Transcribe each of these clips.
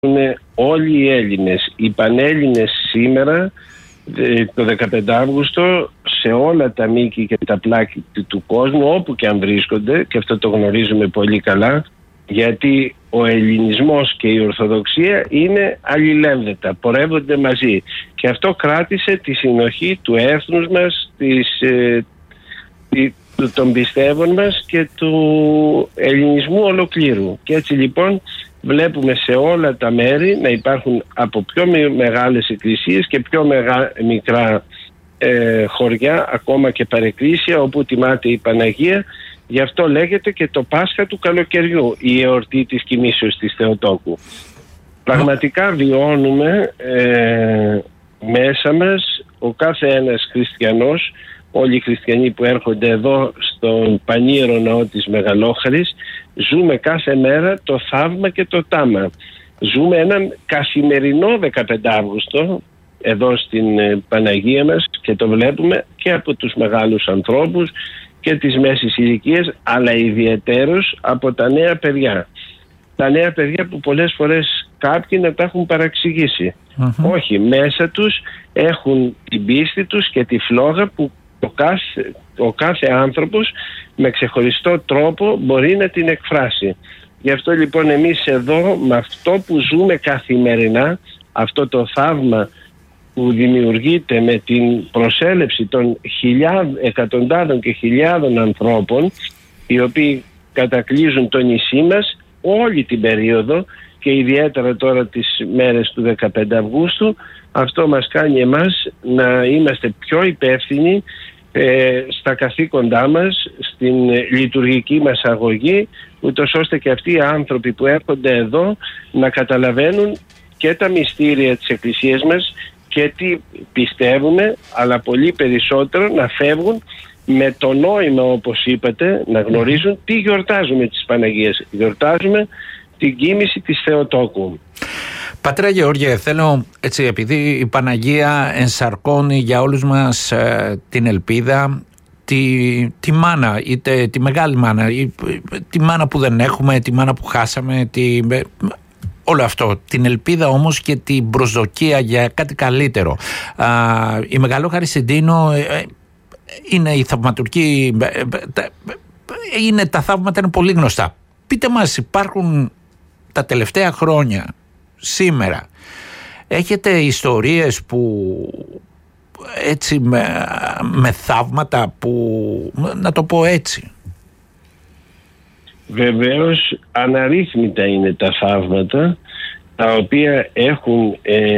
όλοι οι Έλληνες, οι Πανέλληνες σήμερα, το 15 Αύγουστο, σε όλα τα μήκη και τα πλάκη του κόσμου, όπου και αν βρίσκονται, και αυτό το γνωρίζουμε πολύ καλά, γιατί ο ελληνισμός και η Ορθοδοξία είναι αλληλένδετα, πορεύονται μαζί, και αυτό κράτησε τη συνοχή του έθνους μας, των πιστεύων μας και του ελληνισμού ολοκλήρου. Και έτσι λοιπόν βλέπουμε σε όλα τα μέρη να υπάρχουν από πιο μεγάλες εκκλησίες και πιο μικρά χωριά, ακόμα και παρεκκλήσια, όπου τιμάται η Παναγία. Γι' αυτό λέγεται και το Πάσχα του καλοκαιριού, η εορτή της κοιμήσεως της Θεοτόκου. Πραγματικά βιώνουμε μέσα μας, ο κάθε ένας χριστιανός, όλοι οι χριστιανοί που έρχονται εδώ στον Πανίερο Ναό της Μεγαλόχαρης, ζούμε κάθε μέρα το θαύμα και το τάμα. Ζούμε έναν καθημερινό 15 Αύγουστο εδώ στην Παναγία μας, και το βλέπουμε και από τους μεγάλους ανθρώπους και τις μέσης ηλικίας, αλλά ιδιαιτέρως από τα νέα παιδιά. Τα νέα παιδιά που πολλές φορές κάποιοι να τα έχουν παραξηγήσει. Όχι, μέσα τους έχουν την πίστη τους και τη φλόγα που ο κάθε άνθρωπος με ξεχωριστό τρόπο μπορεί να την εκφράσει. Γι' αυτό λοιπόν εμείς εδώ, με αυτό που ζούμε καθημερινά, αυτό το θαύμα που δημιουργείται με την προσέλευση των εκατοντάδων και χιλιάδων ανθρώπων, οι οποίοι κατακλείζουν το νησί μας όλη την περίοδο και ιδιαίτερα τώρα τις μέρες του 15 Αυγούστου, αυτό μας κάνει εμάς να είμαστε πιο υπεύθυνοι στα καθήκοντά μας, στην λειτουργική μας αγωγή, ούτως ώστε και αυτοί οι άνθρωποι που έρχονται εδώ να καταλαβαίνουν και τα μυστήρια της Εκκλησίας μας και τι πιστεύουμε, αλλά πολύ περισσότερο να φεύγουν με το νόημα, όπως είπατε, να γνωρίζουν τι γιορτάζουμε της Παναγίας. Γιορτάζουμε την κοίμηση της Θεοτόκου. Πατέρα Γεώργιε, θέλω έτσι, επειδή η Παναγία ενσαρκώνει για όλους μας την ελπίδα, τη μάνα, είτε τη μεγάλη μάνα, τη μάνα που δεν έχουμε, τη μάνα που χάσαμε, όλο αυτό, την ελπίδα όμως και την προσδοκία για κάτι καλύτερο. Η Μεγαλόχαρη Συντίνο είναι η θαυματουργική, τα θαύματα είναι πολύ γνωστά. Πείτε μας, υπάρχουν τα τελευταία χρόνια, σήμερα, έχετε ιστορίες που έτσι με θαύματα που, να το πω έτσι? Βεβαίως αναρρύθμιτα είναι τα θαύματα τα οποία έχουν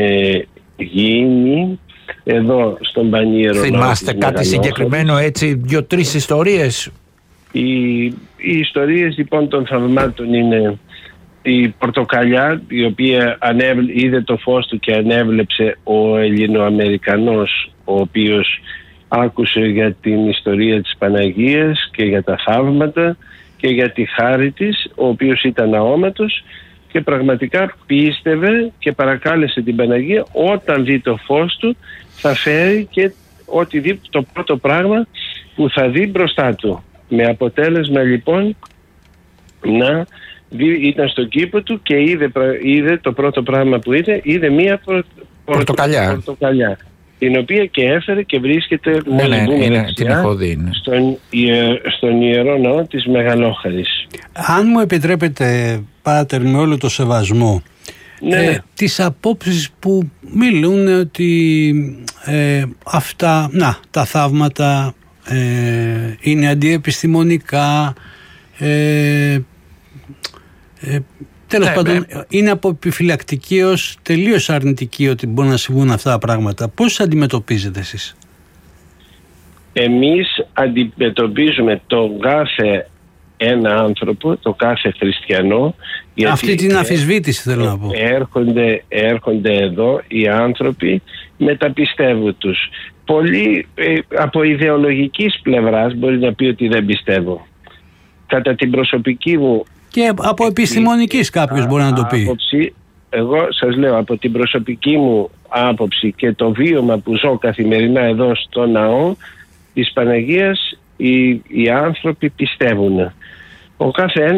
γίνει εδώ στον Πανίερο. Θυμάστε κάτι συγκεκριμένο, έτσι, 2-3 ιστορίες? Οι ιστορίες λοιπόν των θαυμάτων είναι η πορτοκαλιά, η οποία είδε το φως του και ανέβλεψε ο Ελληνοαμερικανός, ο οποίος άκουσε για την ιστορία της Παναγίας και για τα θαύματα και για τη χάρη της, ο οποίος ήταν αόματος και πραγματικά πίστευε και παρακάλεσε την Παναγία όταν δει το φως του θα φέρει και ό,τι δει, το πρώτο πράγμα που θα δει μπροστά του. Με αποτέλεσμα λοιπόν να ήταν στον κήπο του και είδε το πρώτο πράγμα που είδε μία πορτοκαλιά, την οποία και έφερε και βρίσκεται στον Ιερό Ναό της Μεγαλόχαρης. Αν μου επιτρέπετε, Πάτερ, με όλο το σεβασμό, τις απόψεις που μιλούν ότι αυτά, τα θαύματα είναι αντιεπιστημονικά, τέλος πάντων είναι από επιφυλακτική ως τελείως αρνητική ότι μπορούν να συμβούν αυτά τα πράγματα. Πώς αντιμετωπίζετε εσείς? Εμείς αντιμετωπίζουμε τον κάθε ένα άνθρωπο, το κάθε χριστιανό. Αυτή την αμφισβήτηση θέλω να πω. Έρχονται εδώ οι άνθρωποι με τα πιστεύω τους. Πολλοί από ιδεολογικής πλευράς μπορεί να πει ότι δεν πιστεύω. Κατά την προσωπική μου και από επιστημονικής κάποιος μπορεί να το πει. Άποψη, εγώ σας λέω από την προσωπική μου άποψη και το βίωμα που ζω καθημερινά εδώ στο ναό της Παναγίας, οι άνθρωποι πιστεύουν. Ο κάθε ένας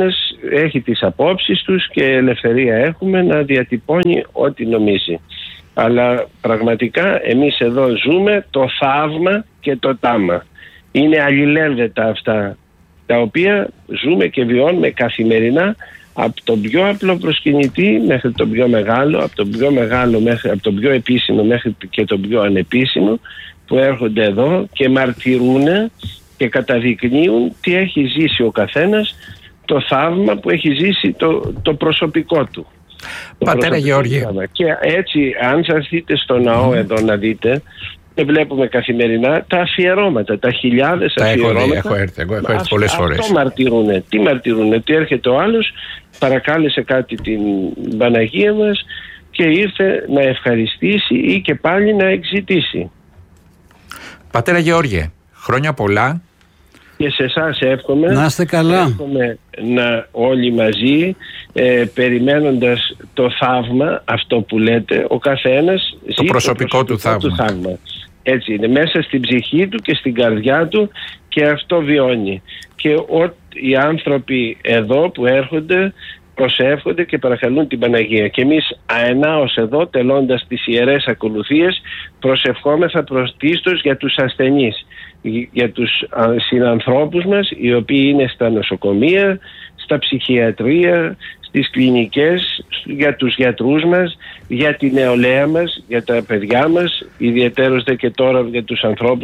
έχει τις απόψεις τους και ελευθερία έχουμε να διατυπώνει ό,τι νομίζει. Αλλά πραγματικά εμείς εδώ ζούμε το θαύμα και το τάμα. Είναι αλληλένδετα αυτά τα οποία ζούμε και βιώνουμε καθημερινά, από τον πιο απλό προσκυνητή μέχρι τον πιο μεγάλο, από τον πιο επίσημο μέχρι και τον πιο ανεπίσημο, που έρχονται εδώ και μαρτυρούν και καταδεικνύουν τι έχει ζήσει ο καθένας, το θαύμα που έχει ζήσει το προσωπικό του. Πατέρα Γεώργη. Και έτσι, αν σας δείτε στο ναό εδώ να δείτε, βλέπουμε καθημερινά τα αφιερώματα, τα χιλιάδες αφιερώματα. Έχω έρθει πολλές φορές. Αυτό μαρτυρούνε. Τι μαρτυρούνε? Τι έρχεται ο άλλος, παρακάλεσε κάτι την Παναγία μας και ήρθε να ευχαριστήσει ή και πάλι να εξητήσει. Πατέρα Γεώργιε, χρόνια πολλά. Και σε εσάς εύχομαι. Να είστε καλά. Εύχομαι να όλοι μαζί, περιμένοντας το θαύμα, αυτό που λέτε, ο καθένας το ζει προσωπικό του θαύμα. Έτσι είναι, μέσα στην ψυχή του και στην καρδιά του, και αυτό βιώνει. Και οι άνθρωποι εδώ που έρχονται προσεύχονται και παρακαλούν την Παναγία. Και εμείς αενάως εδώ, τελώντας τις ιερές ακολουθίες, προσευχόμεθα πρωτίστως για τους ασθενείς, για τους συνανθρώπους μας, οι οποίοι είναι στα νοσοκομεία, στα ψυχιατρία, στις κλινικές, για τους γιατρούς μας, για τη νεολαία μας, για τα παιδιά μας, ιδιαιτέρως δε και τώρα για τους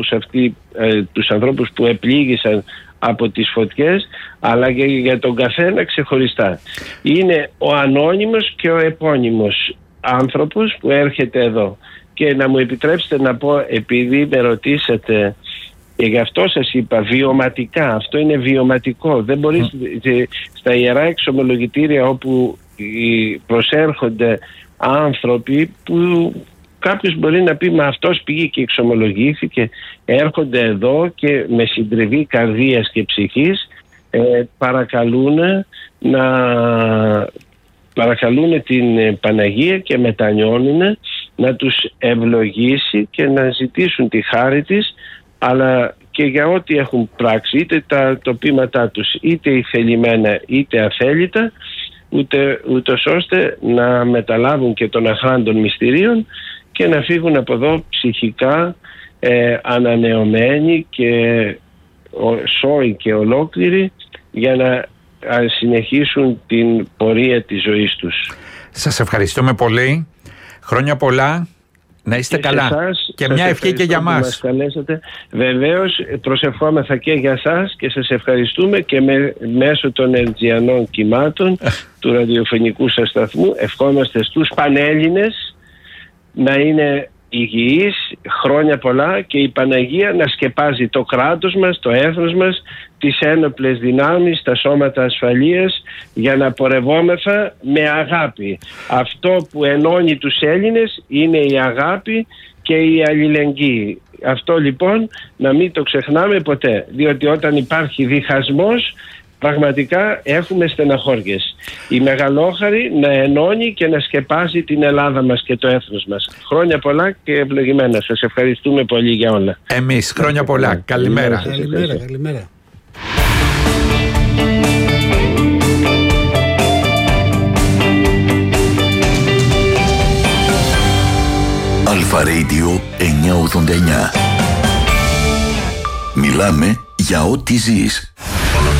ανθρώπους που επλήγησαν από τις φωτιές, αλλά και για τον καθένα ξεχωριστά. Είναι ο ανώνυμος και ο επώνυμος άνθρωπος που έρχεται εδώ. Και να μου επιτρέψετε να πω, επειδή με ρωτήσατε, και γι' αυτό σας είπα βιωματικά, αυτό είναι βιωματικό. Δεν μπορείς στα ιερά εξομολογητήρια όπου προσέρχονται άνθρωποι που κάποιος μπορεί να πει μα αυτός πήγε και εξομολογήθηκε, έρχονται εδώ και με συντριβή καρδίας και ψυχής παρακαλούν την Παναγία και μετανιώνουν να τους ευλογήσει και να ζητήσουν τη χάρη της, αλλά και για ό,τι έχουν πράξει, είτε τα τοπήματά τους είτε θελημένα είτε αθέλητα, ούτως ώστε να μεταλάβουν και των αχράντων μυστηρίων και να φύγουν από εδώ ψυχικά ανανεωμένοι και σώοι και ολόκληροι, για να συνεχίσουν την πορεία της ζωής τους. Σας ευχαριστούμε πολύ. Χρόνια πολλά. Να είστε και καλά. Και μια ευχή και για μας. Βεβαίως προσευχόμεθα και για σας και σας ευχαριστούμε, και μέσω των ερτζιανών κυμάτων του ραδιοφωνικού σας σταθμού ευχόμαστε στους Πανέλληνες να είναι υγιείς, χρόνια πολλά, και η Παναγία να σκεπάζει το κράτος μας, το έθνος μας, τις ένοπλες δυνάμεις, τα σώματα ασφαλείας, για να πορευόμεθα με αγάπη. Αυτό που ενώνει τους Έλληνες είναι η αγάπη και η αλληλεγγύη. Αυτό λοιπόν να μην το ξεχνάμε ποτέ, διότι όταν υπάρχει διχασμός πραγματικά έχουμε στεναχώριες. Η Μεγαλόχαρη να ενώνει και να σκεπάζει την Ελλάδα μας και το έθνος μας. Χρόνια πολλά και ευλογημένα. Σας ευχαριστούμε πολύ για όλα. Εμείς χρόνια πολλά. Καλημέρα. Καλημέρα. Αλφα Radio 989. Μιλάμε για ό,τι ζεις.